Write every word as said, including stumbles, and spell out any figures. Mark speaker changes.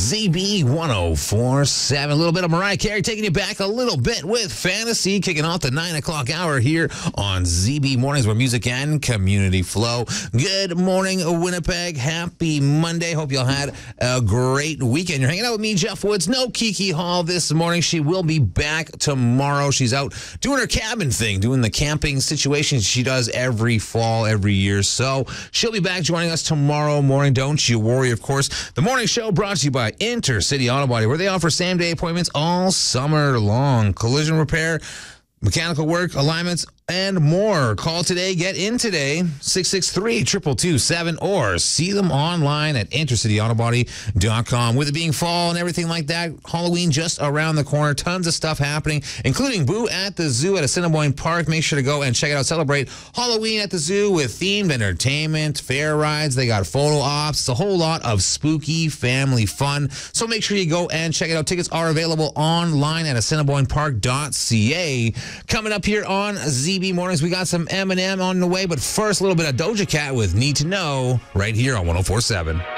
Speaker 1: Z B one oh four point seven. A little bit of Mariah Carey taking you back a little bit with Fantasy, kicking off the nine o'clock hour here on Z B Mornings, where music and community flow. Good morning, Winnipeg. Happy Monday. Hope y'all had a great weekend. You're hanging out with me, Jeff Woods. No Kiki Hall this morning. She will be back tomorrow. She's out doing her cabin thing, doing the camping situation she does every fall, every year. So she'll be back joining us tomorrow morning. Don't you worry, of course. The morning show brought to you by Intercity Auto Body, where they offer same-day appointments all summer long. Collision repair, mechanical work, alignments, and more. Call today, get in today, six six three, two two two seven, or see them online at intercity auto body dot com. With it being fall and everything like that, Halloween just around the corner, tons of stuff happening, including Boo at the Zoo at Assiniboine Park. Make sure to go and check it out. Celebrate Halloween at the Zoo with themed entertainment, fair rides. They got photo ops. It's a whole lot of spooky family fun. So make sure you go and check it out. Tickets are available online at assiniboine park dot c a. Coming up here on Z B Mornings, we got some Eminem on the way, but first, a little bit of Doja Cat with Need to Know right here on one oh four point seven.